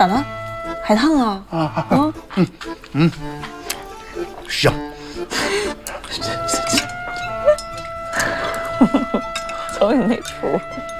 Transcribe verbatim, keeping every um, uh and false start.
咋的？海烫啊？啊啊！嗯嗯， 香。 瞅你那出。